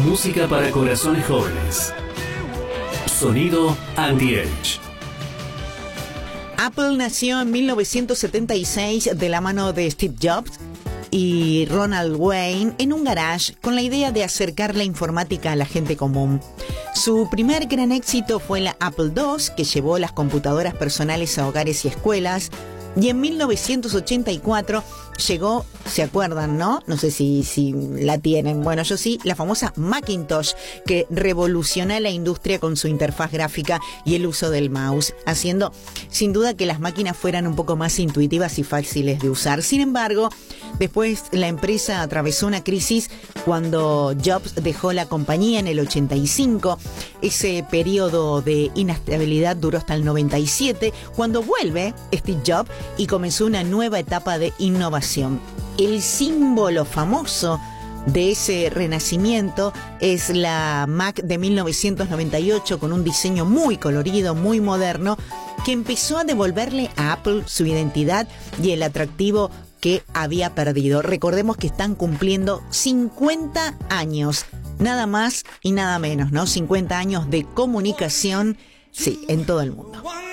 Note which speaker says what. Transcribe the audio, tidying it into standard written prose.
Speaker 1: Música para corazones jóvenes. Sonido Anti-Age.
Speaker 2: Apple nació en 1976 de la mano de Steve Jobs y Ronald Wayne en un garage con la idea de acercar la informática a la gente común. Su primer gran éxito fue la Apple II, que llevó las computadoras personales a hogares y escuelas. Y en 1984 llegó, ¿se acuerdan, no? No sé si la tienen. Bueno, yo sí, la famosa Macintosh, que revolucionó la industria con su interfaz gráfica y el uso del mouse, haciendo sin duda que las máquinas fueran un poco más intuitivas y fáciles de usar. Sin embargo, después la empresa atravesó una crisis cuando Jobs dejó la compañía en el 85. Ese periodo de inestabilidad duró hasta el 97, cuando vuelve Steve Jobs y comenzó una nueva etapa de innovación. El símbolo famoso de ese renacimiento es la Mac de 1998, con un diseño muy colorido, muy moderno, que empezó a devolverle a Apple su identidad y el atractivo que había perdido. Recordemos que están cumpliendo 50 años, nada más y nada menos, ¿no? 50 años de comunicación, sí, en todo el mundo.